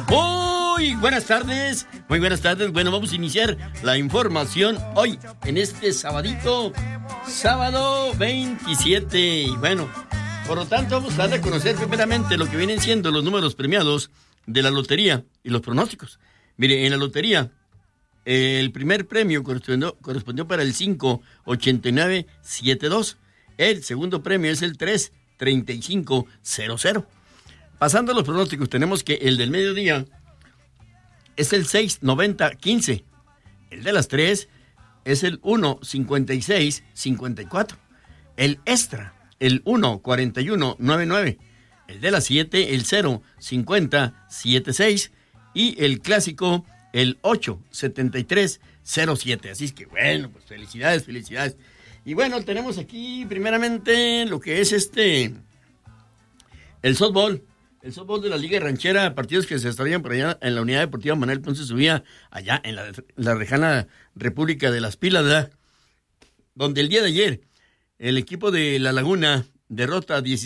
Muy buenas tardes, muy buenas tardes. Bueno, vamos a iniciar la información hoy, en este sabadito, sábado 27. Y bueno, por lo tanto, vamos a dar a conocer primeramente lo que vienen siendo los números premiados de la lotería y los pronósticos. Mire, en la lotería, el primer premio correspondió para el 58972. El segundo premio es el 33500. Pasando a los pronósticos, tenemos que el del mediodía es el 69015. El de las 3 es el 15654. El extra, el 14199. El de las 7, el 05076. Y el clásico, el 87307. Así es que bueno, pues felicidades. Y bueno, tenemos aquí primeramente lo que es el softball. El softball de la Liga Ranchera, partidos que se desarrollan por allá en la Unidad Deportiva Manuel Ponce Subía, allá en la lejana República de las Pilas, ¿verdad? Donde el día de ayer el equipo de La Laguna derrota 17